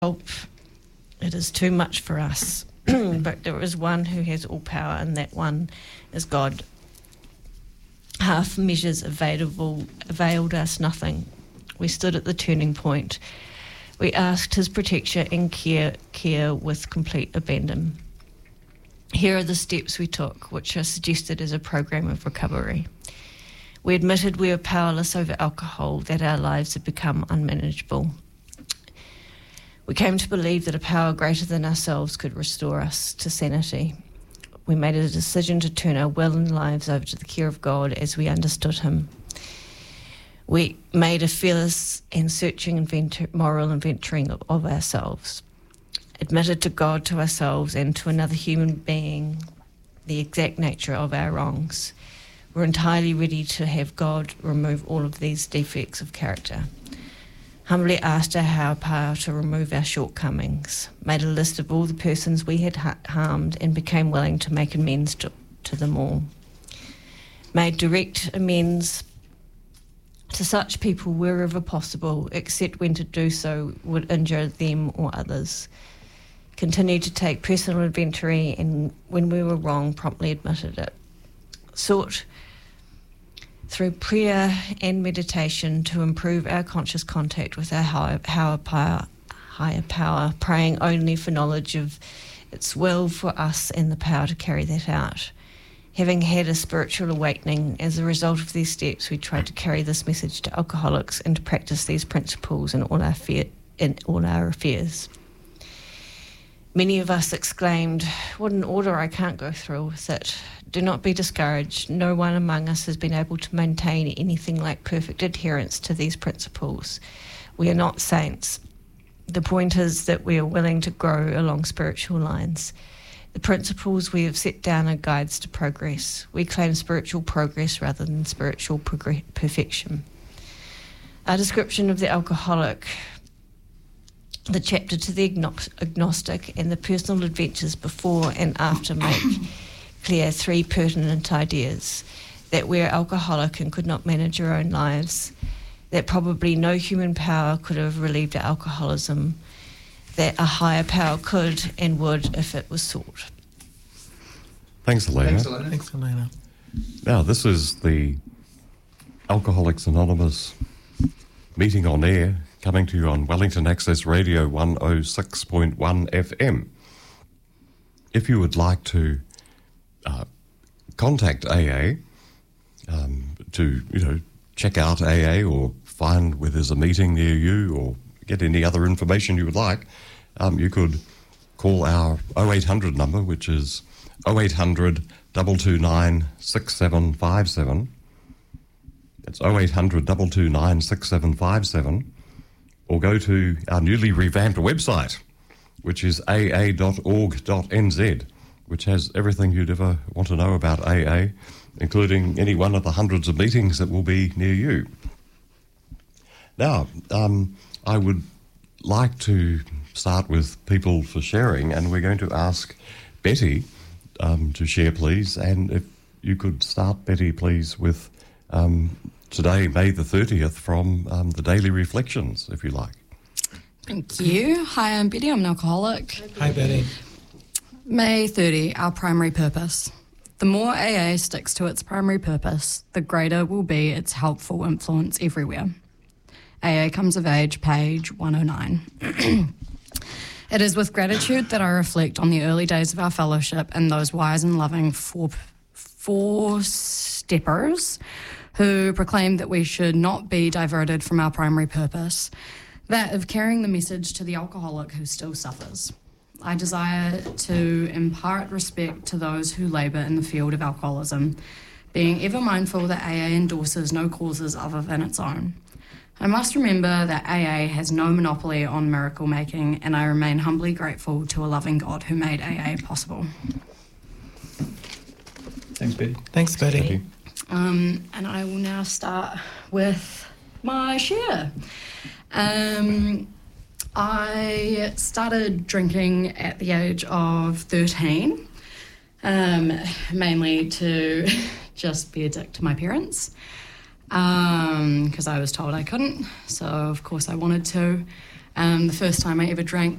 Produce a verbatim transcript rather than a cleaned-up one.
help. It is too much for us. But there is one who has all power, and that one is God. Half measures available availed us nothing. We stood at the turning point. We asked his protection and care, care with complete abandon. Here are the steps we took, which are suggested as a program of recovery. We admitted we were powerless over alcohol, that our lives had become unmanageable. We came to believe that a power greater than ourselves could restore us to sanity. We made a decision to turn our will and lives over to the care of God as we understood him. We made a fearless and searching inventor, moral inventory of, of ourselves, admitted to God, to ourselves, and to another human being the exact nature of our wrongs. We're entirely ready to have God remove all of these defects of character. Humbly asked our higher power to remove our shortcomings, made a list of all the persons we had ha- harmed, and became willing to make amends to, to them all. Made direct amends to such people wherever possible, except when to do so would injure them or others. Continued to take personal inventory, and when we were wrong, promptly admitted it. Sought through prayer and meditation to improve our conscious contact with our higher, higher power, higher power, praying only for knowledge of its will for us and the power to carry that out. Having had a spiritual awakening as a result of these steps, we tried to carry this message to alcoholics and to practice these principles in all our fear, in all our affairs. Many of us exclaimed, "What an order, I can't go through with it." Do not be discouraged. No one among us has been able to maintain anything like perfect adherence to these principles. We are not saints. The point is that we are willing to grow along spiritual lines. The principles we have set down are guides to progress. We claim spiritual progress rather than spiritual progress- perfection. Our description of the alcoholic, the chapter to the agnostic, and the personal adventures before and after make clear three pertinent ideas: that we're alcoholic and could not manage our own lives, that probably no human power could have relieved our alcoholism, that a higher power could and would if it was sought. Thanks, Elena. Thanks, Elena. Thanks, Elena. Now, this is the Alcoholics Anonymous meeting on air, coming to you on Wellington Access Radio one oh six point one F M. If you would like to uh, contact A A, um, to, you know, check out A A or find where there's a meeting near you or get any other information you would like, um, you could call our oh eight hundred number, which is oh eight hundred, two two nine, six seven five seven. It's oh eight hundred, two two nine, six seven five seven. Or go to our newly revamped website, which is a a dot org dot n z, which has everything you'd ever want to know about A A, including any one of the hundreds of meetings that will be near you. Now, um, I would like to start with people for sharing, and we're going to ask Betty um, to share, please. And if you could start, Betty, please, with um, today, May the thirtieth, from um, the Daily Reflections, if you like. Thank you. Hi, I'm Betty. I'm an alcoholic. Hi, Betty. May thirtieth, our primary purpose. The more A A sticks to its primary purpose, the greater will be its helpful influence everywhere. A A comes of age, page one oh nine. It is with gratitude that I reflect on the early days of our fellowship and those wise and loving four, four steppers who proclaimed that we should not be diverted from our primary purpose, that of carrying the message to the alcoholic who still suffers. I desire to impart respect to those who labour in the field of alcoholism, being ever mindful that A A endorses no causes other than its own. I must remember that A A has no monopoly on miracle making, and I remain humbly grateful to a loving God who made A A possible. Thanks, Betty. Thanks, Betty. Um, and I will now start with my share. Um, I started drinking at the age of thirteen, um, mainly to just be a dick to my parents, because um, I was told I couldn't, so of course I wanted to. Um, the first time I ever drank